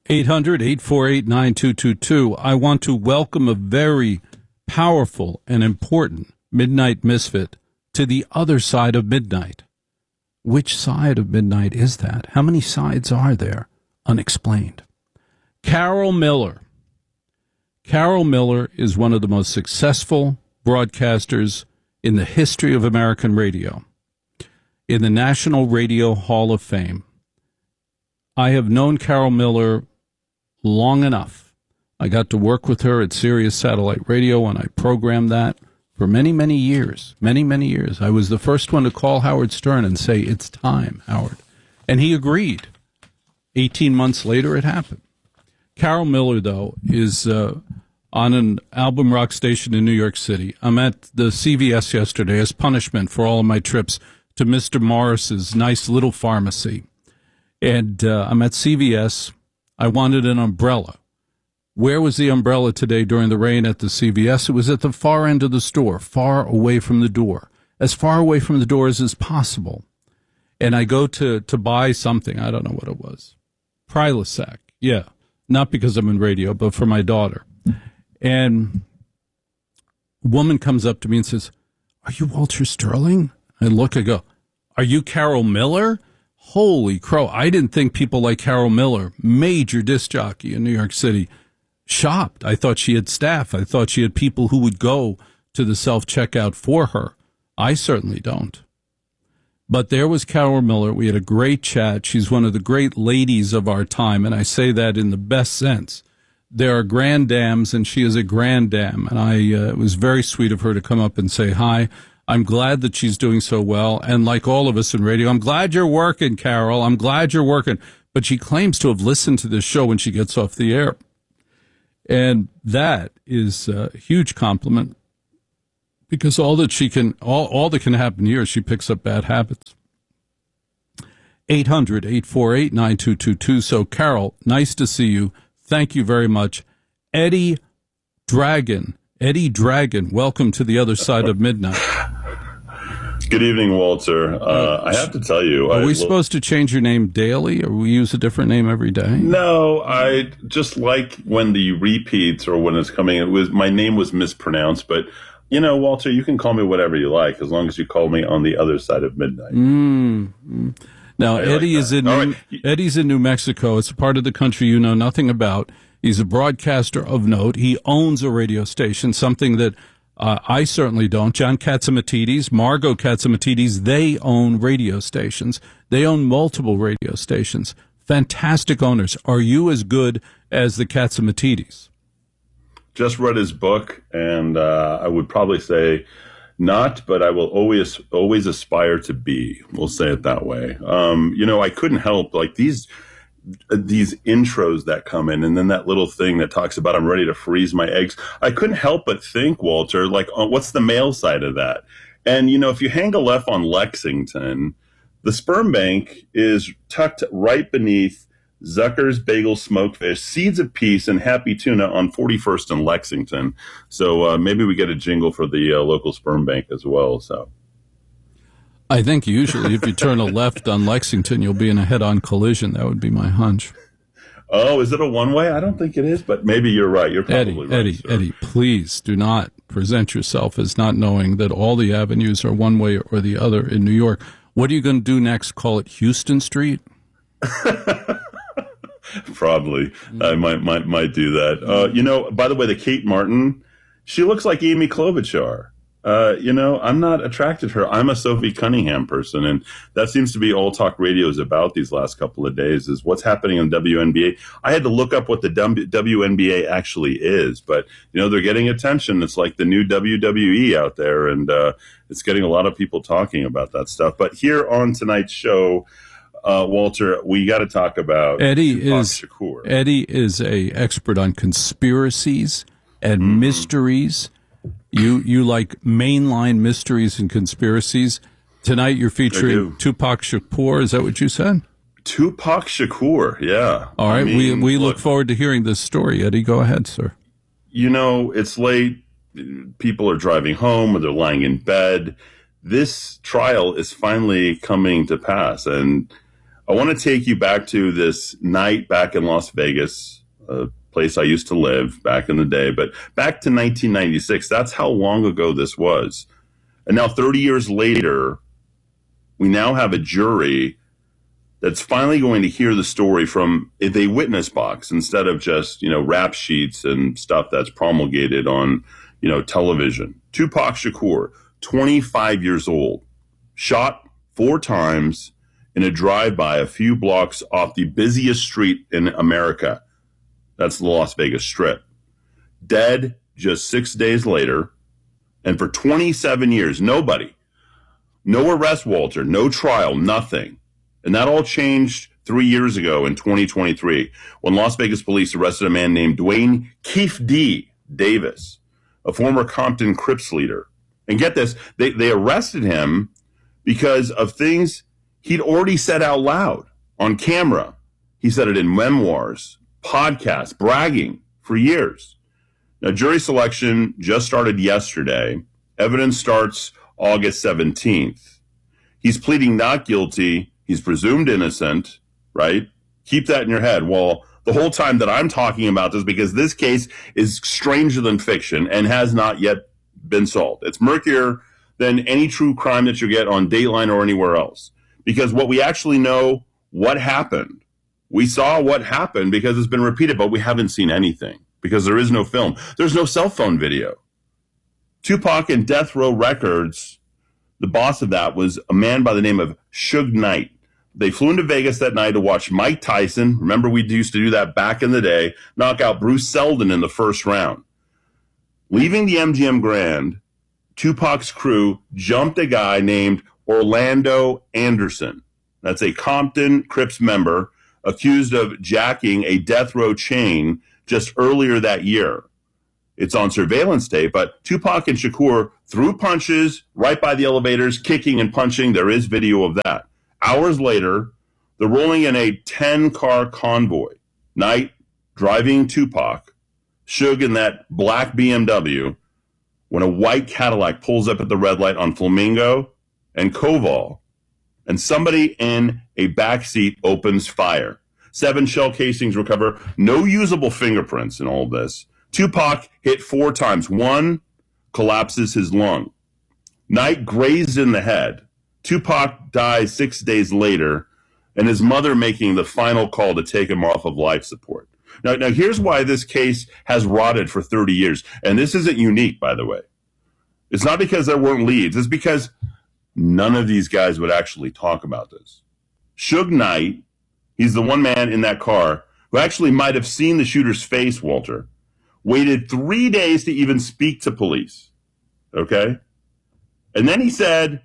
800-848-9222. I want to welcome a very powerful and important Midnight Misfit to the other side of midnight. Which side of midnight is that? How many sides are there? Unexplained. Carol Miller. Carol Miller is one of the most successful broadcasters in the history of American radio, in the National Radio Hall of Fame. I have known Carol Miller long enough. I got to work with her at Sirius Satellite Radio, and I programmed that for many, many years. Many, many years. I was the first one to call Howard Stern and say, "It's time, Howard." And he agreed. 18 months later, it happened. Carol Miller, though, is on an album rock station in New York City. I'm at the CVS yesterday as punishment for all of my trips to Mr. Morris's nice little pharmacy. And I'm at CVS. I wanted an umbrella. Where was the umbrella today during the rain at the CVS? It was at the far end of the store, far away from the door, as far away from the doors as possible. And I go to buy something. I don't know what it was. Prilosec. Yeah. Not because I'm in radio, but for my daughter. And a woman comes up to me and says, "Are you Walter Sterling?" I look, I go, "Are you Carol Miller?" Holy crow. I didn't think people like Carol Miller, major disc jockey in New York City, shopped. I thought she had staff. I thought she had people who would go to the self-checkout for her. I certainly don't. But there was Carol Miller. We had a great chat. She's one of the great ladies of our time, and I say that in the best sense. There are grand dams, and she is a grand dam, and it was very sweet of her to come up and say hi. I'm glad that she's doing so well, and like all of us in radio, I'm glad you're working, Carol. I'm glad you're working. But she claims to have listened to this show when she gets off the air. And that is a huge compliment, because all that can happen here is she picks up bad habits. 800-848-9222. So, Carol, nice to see you. Thank you very much. Eddie Dragon, welcome to the other side of midnight. Good evening, Walter. I have to tell you. Are we supposed to change your name daily, or we use a different name every day? No, I just like when the repeats or when it's coming. My name was mispronounced, but you know, Walter, you can call me whatever you like as long as you call me on the other side of midnight. Now, Eddie's in New Mexico. It's a part of the country you know nothing about. He's a broadcaster of note. He owns a radio station, something that I certainly don't. John Katzimatidis, Margot Katzimatidis, they own radio stations. They own multiple radio stations. Fantastic owners. Are you as good as the Katzimatidis? Just read his book, and I would probably say not, but I will always aspire to be. We'll say it that way. You know, I couldn't help, like, these intros that come in, and then that little thing that talks about I'm ready to freeze my eggs. I couldn't help but think, Walter, like, what's the male side of that? And, you know, if you hang a left on Lexington, the sperm bank is tucked right beneath Zucker's Bagel Smokefish, Seeds of Peace, and Happy Tuna on 41st and Lexington. So maybe we get a jingle for the local sperm bank as well. So I think usually if you turn a left on Lexington, you'll be in a head-on collision. That would be my hunch. Oh, is it a one-way? I don't think it is, but maybe you're right. You're probably right. Eddie, please do not present yourself as not knowing that all the avenues are one way or the other in New York. What are you going to do next? Call it Houston Street? Probably. I might do that. You know, by the way, the Kate Martin, she looks like Amy Klobuchar. You know, I'm not attracted to her. I'm a Sophie Cunningham person, and that seems to be all talk radio is about these last couple of days, is what's happening on WNBA. I had to look up what the WNBA actually is, but, you know, they're getting attention. It's like the new WWE out there, and it's getting a lot of people talking about that stuff. But here on tonight's show, Walter, we got to talk about Tupac Shakur. Eddie is a expert on conspiracies and mysteries. You like mainline mysteries and conspiracies. Tonight you're featuring Tupac Shakur. Is that what you said? Tupac Shakur, yeah. All right, we look forward to hearing this story. Eddie, go ahead, sir. You know, it's late. People are driving home or they're lying in bed. This trial is finally coming to pass, and I want to take you back to this night back in Las Vegas, a place I used to live back in the day, but back to 1996. That's how long ago this was. And now 30 years later, we now have a jury that's finally going to hear the story from a witness box instead of just, rap sheets and stuff that's promulgated on, television. Tupac Shakur, 25 years old, shot 4 times in a drive-by a few blocks off the busiest street in America. That's the Las Vegas Strip. Dead just 6 days later. And for 27 years, nobody, no arrest, Walter, no trial, nothing. And that all changed 3 years ago in 2023 when Las Vegas police arrested a man named Dwayne Keefe D. Davis, a former Compton Crips leader. And get this, they arrested him because of things he'd already said out loud on camera. He said it in memoirs, podcasts, bragging for years. Now, jury selection just started yesterday. Evidence starts August 17th. He's pleading not guilty. He's presumed innocent, right? Keep that in your head. Well, the whole time that I'm talking about this, because this case is stranger than fiction and has not yet been solved. It's murkier than any true crime that you get on Dateline or anywhere else. Because what we actually know, what happened. We saw what happened because it's been repeated, but we haven't seen anything because there is no film. There's no cell phone video. Tupac and Death Row Records, the boss of that was a man by the name of Suge Knight. They flew into Vegas that night to watch Mike Tyson. Remember, we used to do that back in the day. Knock out Bruce Seldon in the first round. Leaving the MGM Grand, Tupac's crew jumped a guy named Orlando Anderson. That's a Compton Crips member accused of jacking a death row chain just earlier that year. It's on surveillance tape, but Tupac and Shakur threw punches right by the elevators, kicking and punching. There is video of that. Hours later, they're rolling in a 10-car convoy. Knight driving Tupac, Suge in that black BMW, when a white Cadillac pulls up at the red light on Flamingo and Koval, and somebody in a backseat opens fire. 7 shell casings recover. No usable fingerprints in all of this. Tupac hit 4 times. 1 collapses his lung. Knight grazed in the head. Tupac dies 6 days later, and his mother making the final call to take him off of life support. Now here's why this case has rotted for 30 years. And this isn't unique, by the way. It's not because there weren't leads. It's because none of these guys would actually talk about this. Suge Knight, he's the one man in that car who actually might have seen the shooter's face, Walter, waited 3 days to even speak to police. Okay? And then he said,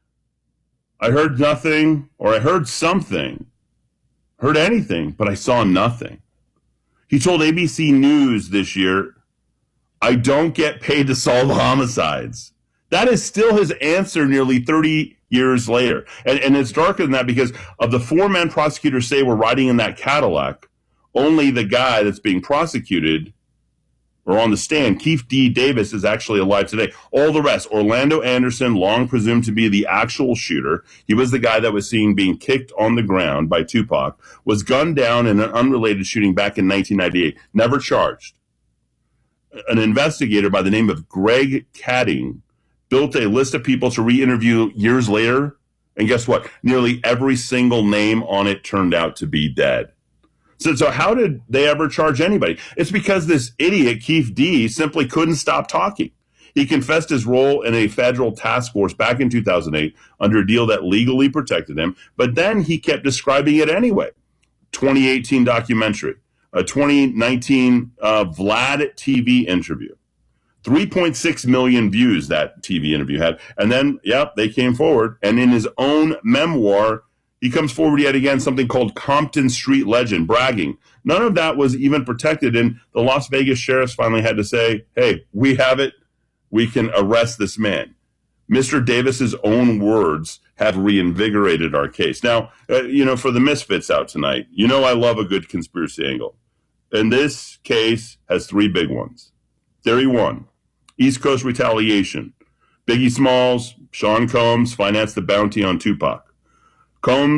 I heard nothing, or I heard something, heard anything, but I saw nothing. He told ABC News this year, I don't get paid to solve homicides. That is still his answer nearly 30 years later. And it's darker than that because of the 4 men prosecutors say were riding in that Cadillac, only the guy that's being prosecuted or on the stand, Keefe D. Davis, is actually alive today. All the rest, Orlando Anderson, long presumed to be the actual shooter. He was the guy that was seen being kicked on the ground by Tupac, was gunned down in an unrelated shooting back in 1998, never charged. An investigator by the name of Greg Kading built a list of people to re-interview years later, and guess what? Nearly every single name on it turned out to be dead. So how did they ever charge anybody? It's because this idiot, Keefe D., simply couldn't stop talking. He confessed his role in a federal task force back in 2008 under a deal that legally protected him, but then he kept describing it anyway. 2018 documentary, a 2019 Vlad TV interview. 3.6 million views that TV interview had. And then, they came forward. And in his own memoir, he comes forward yet again, something called Compton Street Legend, bragging. None of that was even protected. And the Las Vegas sheriffs finally had to say, hey, we have it. We can arrest this man. Mr. Davis's own words have reinvigorated our case. Now, for the misfits out tonight, I love a good conspiracy angle. And this case has 3 big ones. Theory 1, East Coast retaliation. Biggie Smalls, Sean Combs financed the bounty on Tupac. Combs,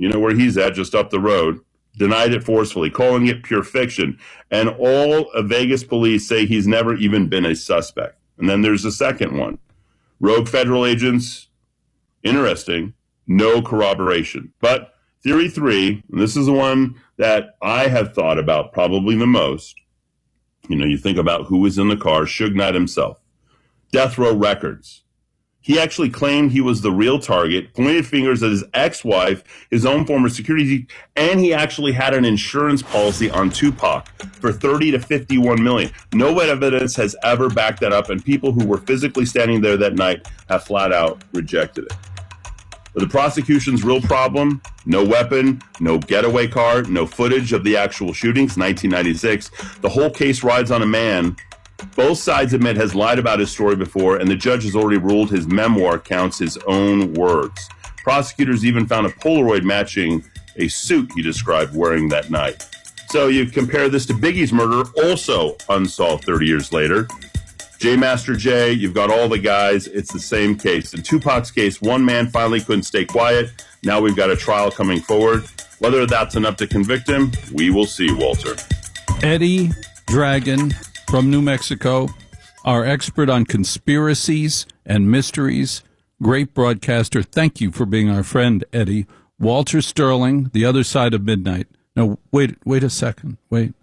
you know where he's at, just up the road, denied it forcefully, calling it pure fiction. And all of Vegas police say he's never even been a suspect. And then there's a second one. Rogue federal agents, interesting, no corroboration. But theory 3, and this is the one that I have thought about probably the most. You know, you think about who was in the car, Suge Knight himself. Death Row Records. He actually claimed he was the real target, pointed fingers at his ex-wife, his own former security, and he actually had an insurance policy on Tupac for $30 to $51 million. No evidence has ever backed that up, and people who were physically standing there that night have flat out rejected it. But the prosecution's real problem, no weapon, no getaway car, no footage of the actual shootings, 1996. The whole case rides on a man both sides admit has lied about his story before, and the judge has already ruled his memoir counts his own words. Prosecutors even found a Polaroid matching a suit he described wearing that night. So you compare this to Biggie's murder, also unsolved 30 years later. J Master J, you've got all the guys. It's the same case. In Tupac's case, one man finally couldn't stay quiet. Now we've got a trial coming forward. Whether that's enough to convict him, we will see, Walter. Eddie Dragon from New Mexico, our expert on conspiracies and mysteries, great broadcaster. Thank you for being our friend, Eddie. Walter Sterling, The Other Side of Midnight. Now, wait a second. Wait.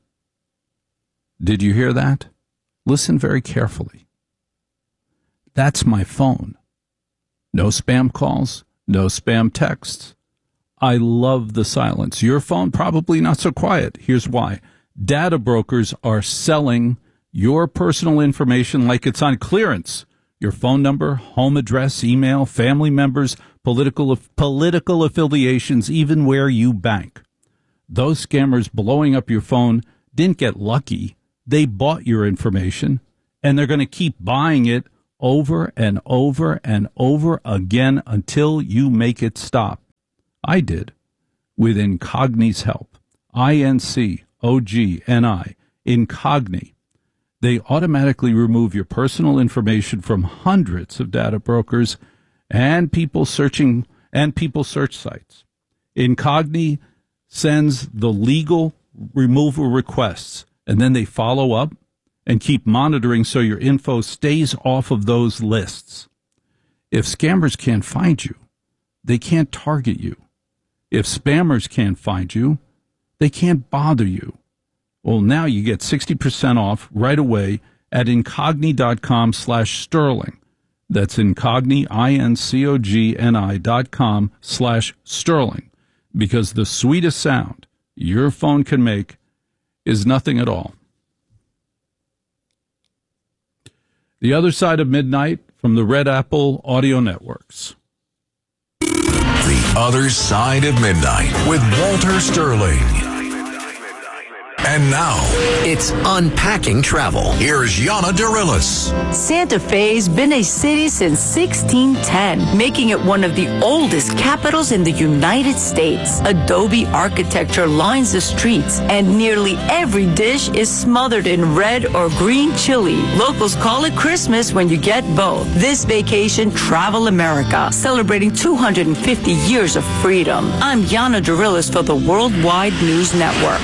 Did you hear that? Listen very carefully. That's my phone. No spam calls, no spam texts. I love the silence. Your phone, probably not so quiet. Here's why. Data brokers are selling your personal information like it's on clearance. Your phone number, home address, email, family members, political affiliations, even where you bank. Those scammers blowing up your phone didn't get lucky. They bought your information, and they're going to keep buying it over and over and over again until you make it stop. I did, with Incogni's help. INCOGNI, Incogni. They automatically remove your personal information from hundreds of data brokers and people search sites. Incogni sends the legal removal requests, and then they follow up and keep monitoring so your info stays off of those lists. If scammers can't find you, they can't target you. If spammers can't find you, they can't bother you. Well, now you get 60% off right away at incogni.com/sterling. That's incogni, INCOGNI.com/sterling. Because the sweetest sound your phone can make is nothing at all. The Other Side of Midnight from the Red Apple Audio Networks. The Other Side of Midnight with Walter Sterling. And now, it's Unpacking Travel. Here's Yana Darilis. Santa Fe's been a city since 1610, making it one of the oldest capitals in the United States. Adobe architecture lines the streets, and nearly every dish is smothered in red or green chili. Locals call it Christmas when you get both. This vacation, Travel America, celebrating 250 years of freedom. I'm Yana Darilis for the Worldwide News Network.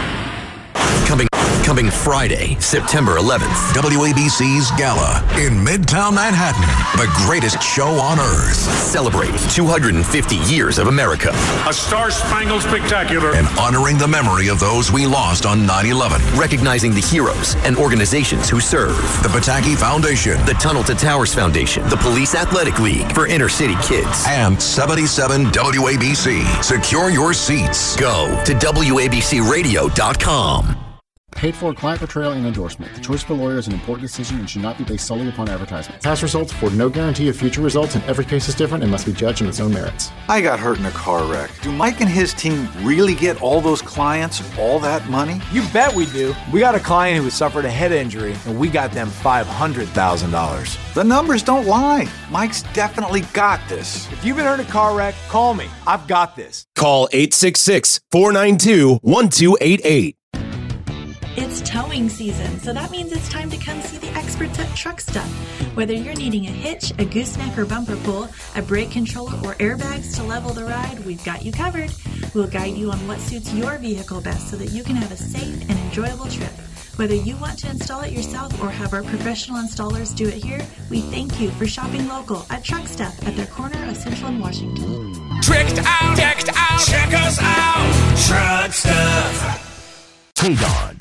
Coming Friday, September 11th, WABC's Gala in Midtown Manhattan, the greatest show on earth. Celebrate 250 years of America. A star-spangled spectacular. And honoring the memory of those we lost on 9/11. Recognizing the heroes and organizations who serve. The Pataki Foundation. The Tunnel to Towers Foundation. The Police Athletic League for inner city kids. And 77 WABC. Secure your seats. Go to WABCRadio.com. Paid for client portrayal and endorsement. The choice of a lawyer is an important decision and should not be based solely upon advertisement. Past results afford no guarantee of future results, and every case is different and must be judged on its own merits. I got hurt in a car wreck. Do Mike and his team really get all those clients all that money? You bet we do. We got a client who has suffered a head injury, and we got them $500,000. The numbers don't lie. Mike's definitely got this. If you've been hurt in a car wreck, call me. I've got this. Call 866-492-1288. It's towing season, so that means it's time to come see the experts at Truck Stuff. Whether you're needing a hitch, a gooseneck or bumper pull, a brake controller, or airbags to level the ride, we've got you covered. We'll guide you on what suits your vehicle best so that you can have a safe and enjoyable trip. Whether you want to install it yourself or have our professional installers do it here, we thank you for shopping local at Truck Stuff at their corner of Central and Washington. Tricked out, decked out, check us out, Truck Stuff. Hey, Don.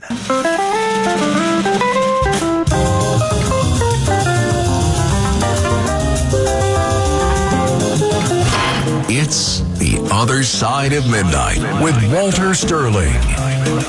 It's The Other Side of Midnight with Walter Sterling.